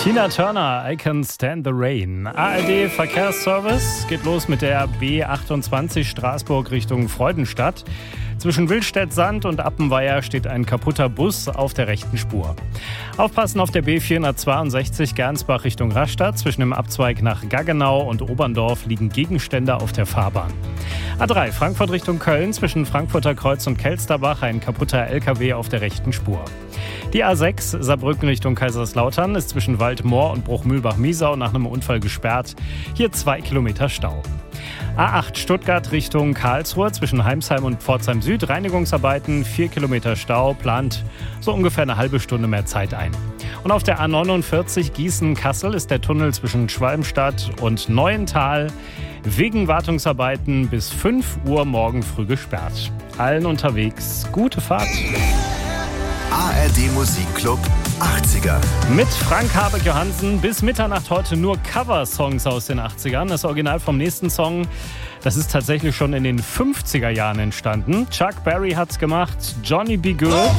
Tina Turner, I Can Stand the Rain. ARD Verkehrsservice geht los mit der B28 Straßburg Richtung Freudenstadt. Zwischen Willstedt-Sand und Appenweier steht ein kaputter Bus auf der rechten Spur. Aufpassen auf der B462 Gernsbach Richtung Rastatt. Zwischen dem Abzweig nach Gaggenau und Oberndorf liegen Gegenstände auf der Fahrbahn. A3 Frankfurt Richtung Köln. Zwischen Frankfurter Kreuz und Kelsterbach ein kaputter LKW auf der rechten Spur. Die A6 Saarbrücken Richtung Kaiserslautern ist zwischen Waldmoor und Bruchmühlbach-Miesau nach einem Unfall gesperrt. Hier 2 Kilometer Stau. A8 Stuttgart Richtung Karlsruhe zwischen Heimsheim und Pforzheim Süd. Reinigungsarbeiten, 4 Kilometer Stau, plant so ungefähr eine halbe Stunde mehr Zeit ein. Und auf der A49 Gießen-Kassel ist der Tunnel zwischen Schwalmstadt und Neuental wegen Wartungsarbeiten bis 5 Uhr morgen früh gesperrt. Allen unterwegs gute Fahrt. ARD Musikclub 80er. Mit Frank Habeck-Johansen bis Mitternacht heute nur Cover-Songs aus den 80ern. Das Original vom nächsten Song, das ist tatsächlich schon in den 50er Jahren entstanden. Chuck Berry hat's gemacht, Johnny B. Good.